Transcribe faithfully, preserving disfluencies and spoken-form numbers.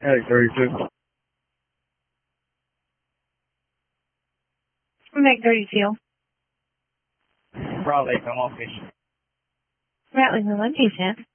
Hey, thirty-two. Meg thirty-two. Probably come office. Rattling the one patient.